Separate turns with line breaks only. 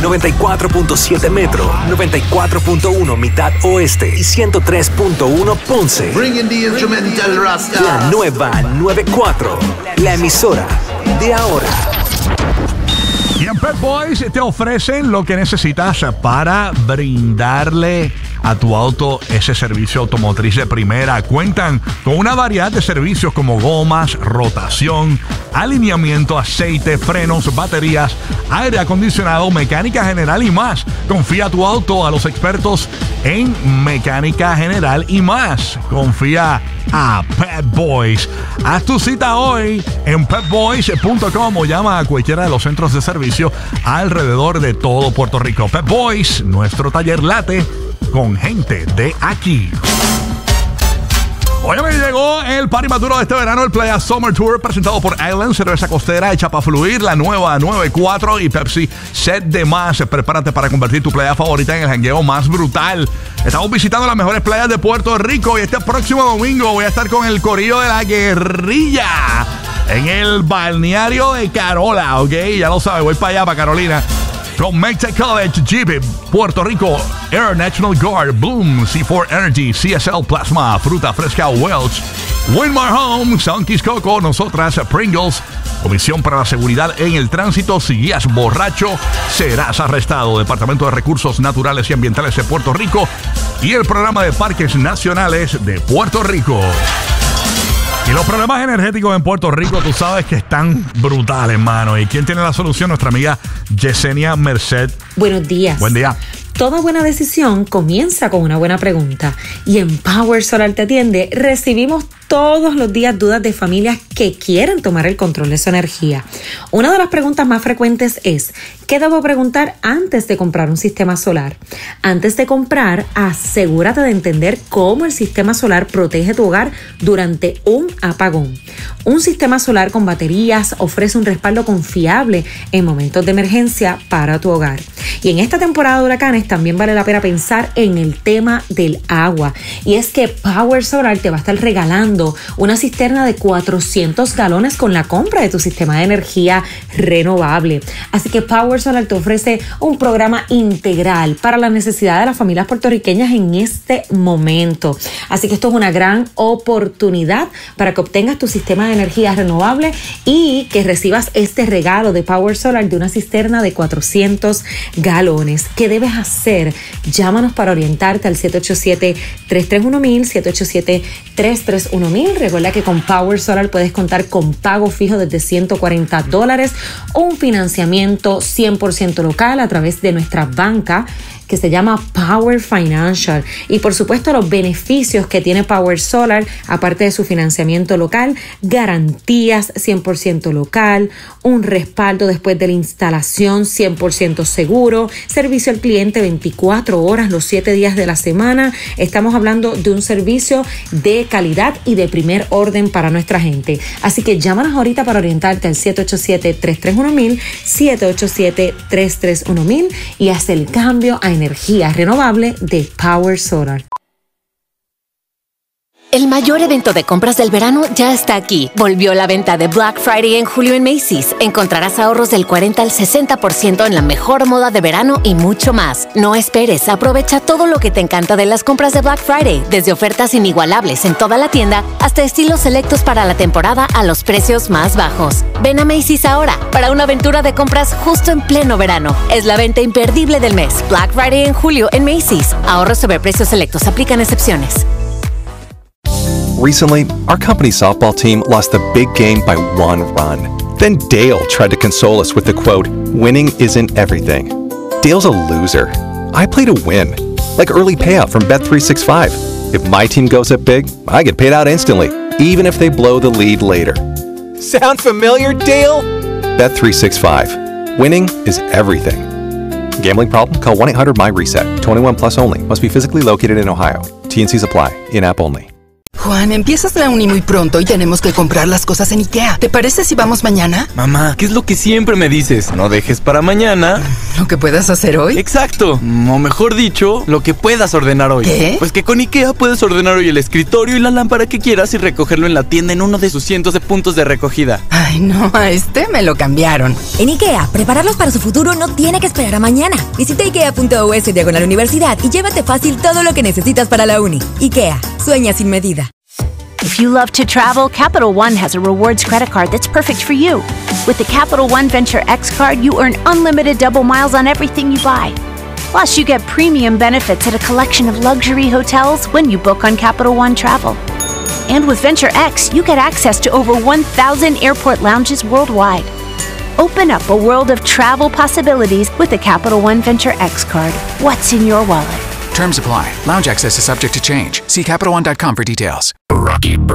94.7 Metro, 94.1 Mitad Oeste y 103.1 Ponce.
Bringing the instrumental Rasta.
La nueva 94, la emisora de ahora.
Y en Pep Boys te ofrecen lo que necesitas para brindarle a tu auto ese servicio automotriz de primera. Cuentan con una variedad de servicios como gomas, rotación, alineamiento, aceite, frenos, baterías, aire acondicionado, mecánica general y más. Confía tu auto a los expertos en mecánica general y más. Confía a Pep Boys. Haz tu cita hoy en pepboys.com o llama a cualquiera de los centros de servicio alrededor de todo Puerto Rico. Pep Boys, nuestro taller late con gente de aquí. Hoy me llegó el party más duro de este verano, el Playa Summer Tour, presentado por Island, cerveza costera hecha para fluir, la nueva 94 y Pepsi Set de Más. Prepárate para convertir tu playa favorita en el jangueo más brutal. Estamos visitando las mejores playas de Puerto Rico y este próximo domingo voy a estar con el corillo de la guerrilla en el balneario de Carola, ¿ok? Ya lo sabes, voy para allá, para Carolina. Con Mectec College, Jeep, Puerto Rico, Air National Guard, Bloom, C4 Energy, CSL Plasma, Fruta Fresca Welch, Winmar Home, Sunkies Coco, nosotras, Pringles, Comisión para la Seguridad en el Tránsito. Si guías borracho, serás arrestado. Departamento de Recursos Naturales y Ambientales de Puerto Rico y el Programa de Parques Nacionales de Puerto Rico. Y los problemas energéticos en Puerto Rico, tú sabes que están brutales, hermano. ¿Y quién tiene la solución? Nuestra amiga Yesenia Merced.
Buenos días.
Buen día.
Toda buena decisión comienza con una buena pregunta. Y en Power Solar Te Atiende recibimos todos los días dudas de familias que quieren tomar el control de su energía. Una de las preguntas más frecuentes es: ¿qué debo preguntar antes de comprar un sistema solar? Antes de comprar, asegúrate de entender cómo el sistema solar protege tu hogar durante un apagón. Un sistema solar con baterías ofrece un respaldo confiable en momentos de emergencia para tu hogar. Y en esta temporada de huracanes también vale la pena pensar en el tema del agua. Y es que Power Solar te va a estar regalando una cisterna de 400 galones con la compra de tu sistema de energía renovable. Así que Power Solar te ofrece un programa integral para la necesidad de las familias puertorriqueñas en este momento. Así que esto es una gran oportunidad para que obtengas tu sistema de energía renovable y que recibas este regalo de Power Solar de una cisterna de 400 galones. ¿Qué debes hacer? Llámanos para orientarte al 787-331-1000, 787-331-1000. Recuerda que con Power Solar puedes contar con pago fijo desde $140, un financiamiento 100% local a través de nuestra banca que se llama Power Financial. Y por supuesto los beneficios que tiene Power Solar, aparte de su financiamiento local, garantías 100% local, un respaldo después de la instalación 100% seguro, servicio al cliente 24 horas los 7 días de la semana. Estamos hablando de un servicio de calidad y de primer orden para nuestra gente. Así que llámanos ahorita para orientarte al 787-331-1000, 787-331-1000 y haz el cambio a energía renovable de Power Solar.
El mayor evento de compras del verano ya está aquí. Volvió la venta de Black Friday en julio en Macy's. Encontrarás ahorros del 40 al 60% en la mejor moda de verano y mucho más. No esperes, aprovecha todo lo que te encanta de las compras de Black Friday, desde ofertas inigualables en toda la tienda hasta estilos selectos para la temporada a los precios más bajos. Ven a Macy's ahora para una aventura de compras justo en pleno verano. Es la venta imperdible del mes. Black Friday en julio en Macy's. Ahorros sobre precios selectos. Aplican excepciones.
Recently, our company's softball team lost a big game by 1 run. Then Dale tried to console us with the quote, "Winning isn't everything." Dale's a loser. I play to win, like early payout from Bet365. If my team goes up big, I get paid out instantly, even if they blow the lead later. Sound familiar, Dale? Bet365. Winning is everything. Gambling problem? Call 1-800-MY-RESET. 21 plus only. Must be physically located in Ohio. T&Cs apply. In-app only.
Juan, empiezas la uni muy pronto y tenemos que comprar las cosas en IKEA. ¿Te parece si vamos mañana?
Mamá, ¿qué es lo que siempre me dices? No dejes para mañana
¿Lo que puedas hacer hoy?
Exacto, o mejor dicho, lo que puedas ordenar hoy.
¿Qué?
Pues que con IKEA puedes ordenar hoy el escritorio y la lámpara que quieras y recogerlo en la tienda en uno de sus cientos de puntos de recogida.
Ay, no, a este me lo cambiaron.
En IKEA, prepararlos para su futuro no tiene que esperar a mañana. Visita ikea.us/universidad y llévate fácil todo lo que necesitas para la uni. IKEA, sueña sin medida.
If you love to travel, Capital One has a rewards credit card that's perfect for you. With the Capital One Venture X card, you earn unlimited double miles on everything you buy. Plus, you get premium benefits at a collection of luxury hotels when you book on Capital One Travel. And with Venture X, you get access to over 1,000 airport lounges worldwide. Open up a world of travel possibilities with the Capital One Venture X card. What's in your wallet?
Terms apply. Lounge access is subject to change. See CapitalOne.com for details.